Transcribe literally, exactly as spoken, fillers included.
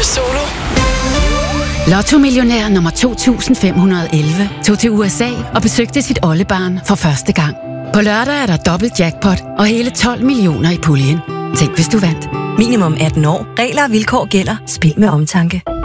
Solo. Lotto-millionær nummer to tusind fem hundrede og elleve tog til U S A og besøgte sit oldebarn for første gang. På lørdag er der dobbelt jackpot og hele tolv millioner i puljen. Tænk, hvis du vandt. Minimum atten år. Regler og vilkår gælder. Spil med omtanke.